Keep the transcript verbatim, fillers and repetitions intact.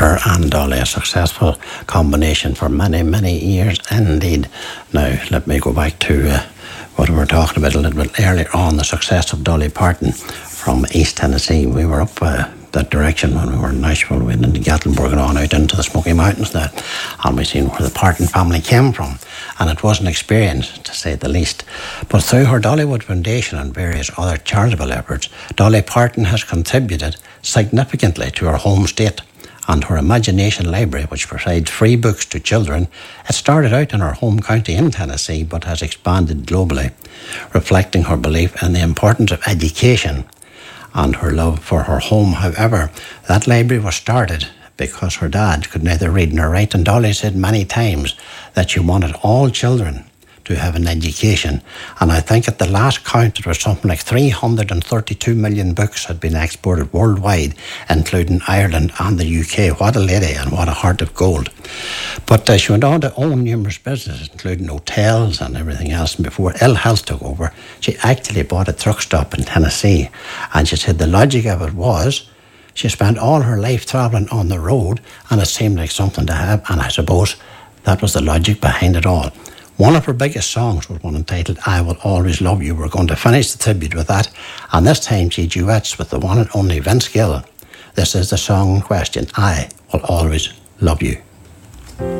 daughter and Dolly, a successful combination for many, many years indeed. Now, let me go back to uh, what we were talking about a little bit earlier on, the success of Dolly Parton from East Tennessee. We were up uh, that direction when we were in Nashville. We went into Gatlinburg and on out into the Smoky Mountains there, and we seen where the Parton family came from, and it was an experience, to say the least. But through her Dollywood Foundation and various other charitable efforts, Dolly Parton has contributed significantly to her home state and her Imagination Library, which provides free books to children. It started out in her home county in Tennessee, but has expanded globally, reflecting her belief in the importance of education and her love for her home. However, that library was started because her dad could neither read nor write, and Dolly said many times that she wanted all children to have an education. And I think at the last count it was something like three hundred thirty-two million books had been exported worldwide, including Ireland and the U K. What a lady, and what a heart of gold. But uh, she went on to own numerous businesses, including hotels and everything else. And before ill health took over, she actually bought a truck stop in Tennessee. And she said the logic of it was she spent all her life travelling on the road, and it seemed like something to have. And I suppose that was the logic behind it all. One of her biggest songs was one entitled I Will Always Love You. We're going to finish the tribute with that, and this time she duets with the one and only Vince Gill. This is the song in question, I Will Always Love You.